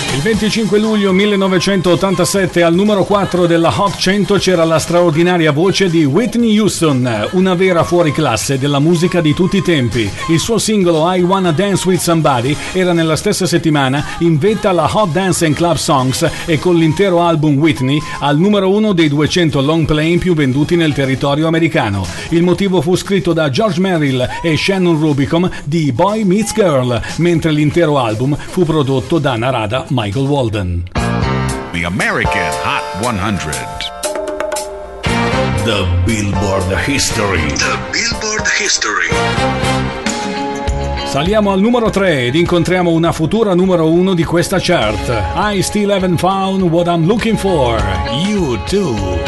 Il 25 luglio 1987 al numero 4 della Hot 100 c'era la straordinaria voce di Whitney Houston, una vera fuoriclasse della musica di tutti i tempi. Il suo singolo I Wanna Dance With Somebody era nella stessa settimana in vetta alla Hot Dance and Club Songs e con l'intero album Whitney al numero 1 dei 200 long play più venduti nel territorio americano. Il motivo fu scritto da George Merrill e Shannon Rubicam di Boy Meets Girl, mentre l'intero album fu prodotto da Narada Michael Walden. The American Hot 100. The Billboard History. The Billboard History. Saliamo al numero 3 ed incontriamo una futura numero 1 di questa chart. I still haven't found what I'm looking for. You too.